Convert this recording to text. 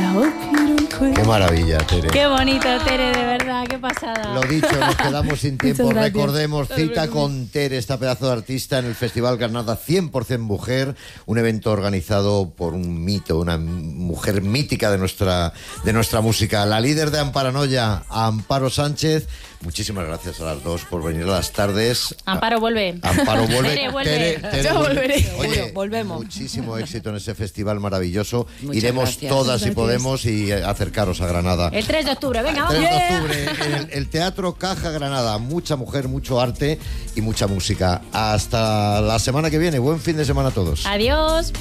Qué maravilla, Tere. Qué bonito, Tere, de verdad, qué pasada. Lo dicho, nos quedamos sin tiempo. Muchas gracias. Recordemos, cita con Tere, esta pedazo de artista en el Festival Granada 100% Mujer, un evento organizado por un mito, una mujer mítica de nuestra música, la líder de Amparanoia, Amparo Sánchez. Muchísimas gracias a las dos por venir a las tardes. Amparo vuelve. Amparo vuelve. Tere vuelve. Tere Yo volveré. Oye, Seguro, volvemos. muchísimo éxito en ese festival maravilloso. Muchas Iremos gracias. todas si Gracias. podemos y acercaros a Granada. El 3 de octubre, venga, 3 vamos. de octubre, el Teatro Caja Granada. Mucha mujer, mucho arte y mucha música. Hasta la semana que viene. Buen fin de semana a todos. Adiós.